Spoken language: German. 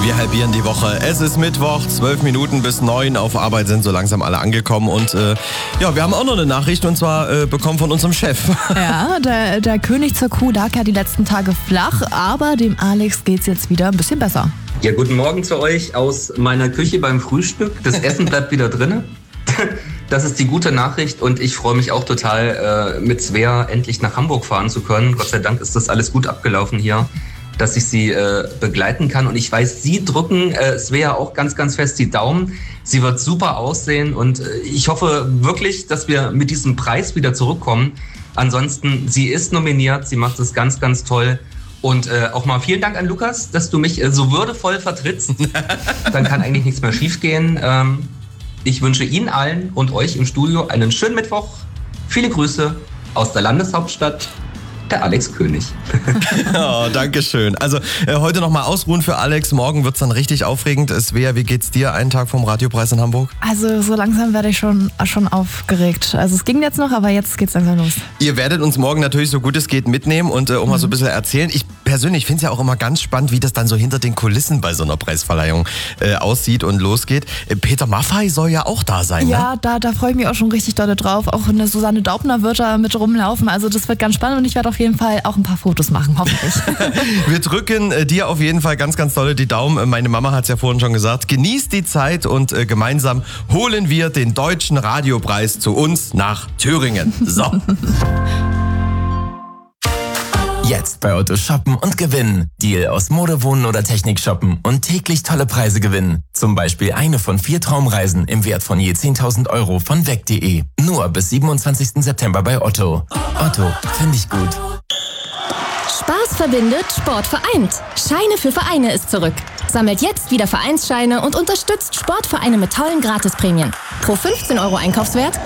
Wir halbieren die Woche. Es ist Mittwoch, 12 Minuten bis 9. Auf Arbeit sind so langsam alle angekommen. Und ja, wir haben auch noch eine Nachricht und zwar bekommen von unserem Chef. Ja, der König zur Kuh lag ja die letzten Tage flach, aber dem Alex geht's jetzt wieder ein bisschen besser. Ja, guten Morgen zu euch aus meiner Küche beim Frühstück. Das Essen bleibt wieder drinne. Das ist die gute Nachricht und ich freue mich auch total, mit Svea endlich nach Hamburg fahren zu können. Gott sei Dank ist das alles gut abgelaufen hier, dass ich sie begleiten kann. Und ich weiß, Sie drücken Svea auch ganz, ganz fest die Daumen. Sie wird super aussehen und ich hoffe wirklich, dass wir mit diesem Preis wieder zurückkommen. Ansonsten, sie ist nominiert, sie macht es ganz, ganz toll. Und auch mal vielen Dank an Lukas, dass du mich so würdevoll vertrittst. Dann kann eigentlich nichts mehr schiefgehen. Ich wünsche Ihnen allen und euch im Studio einen schönen Mittwoch. Viele Grüße aus der Landeshauptstadt, der Alex König. Oh, danke schön. Also heute nochmal ausruhen für Alex. Morgen wird's dann richtig aufregend. Svea, wie geht's dir einen Tag vom Radiopreis in Hamburg? Also so langsam werde ich schon aufgeregt. Also es ging jetzt noch, aber jetzt geht's langsam los. Ihr werdet uns morgen natürlich so gut es geht mitnehmen und auch mal so ein bisschen erzählen. Ich persönlich finde es ja auch immer ganz spannend, wie das dann so hinter den Kulissen bei so einer Preisverleihung aussieht und losgeht. Peter Maffay soll ja auch da sein, ja, ne? Da freue ich mich auch schon richtig doll drauf. Auch eine Susanne Daubner wird da mit rumlaufen. Also das wird ganz spannend und ich werde auf jeden Fall auch ein paar Fotos machen, hoffentlich. Wir drücken dir auf jeden Fall ganz, ganz dolle die Daumen. Meine Mama hat es ja vorhin schon gesagt. Genießt die Zeit und gemeinsam holen wir den Deutschen Radiopreis zu uns nach Thüringen. So. Jetzt bei Otto shoppen und gewinnen. Deal aus Mode, Wohnen oder Technik shoppen und täglich tolle Preise gewinnen. Zum Beispiel eine von 4 Traumreisen im Wert von je 10.000 Euro von weg.de. Nur bis 27. September bei Otto. Otto, finde ich gut. Spaß verbindet, Sport vereint. Scheine für Vereine ist zurück. Sammelt jetzt wieder Vereinsscheine und unterstützt Sportvereine mit tollen Gratisprämien. Pro 15 Euro Einkaufswert